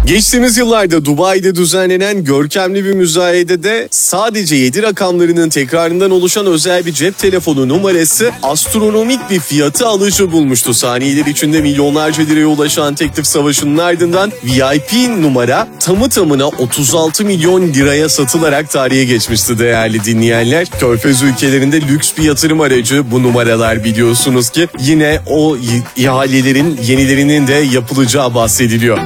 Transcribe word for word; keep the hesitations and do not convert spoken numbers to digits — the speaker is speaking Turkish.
Geçtiğimiz yıllarda Dubai'de düzenlenen görkemli bir müzayedede sadece yedi rakamlarının tekrarından oluşan özel bir cep telefonu numarası astronomik bir fiyatı alıcı bulmuştu. Saniyeler içinde milyonlarca liraya ulaşan teklif savaşının ardından V I P numara tamı tamına otuz altı milyon liraya satılarak tarihe geçmişti değerli dinleyenler. Körfez ülkelerinde lüks bir yatırım aracı bu numaralar, biliyorsunuz ki yine o ihalelerin yenilerinin de yapılacağı bahsediliyor.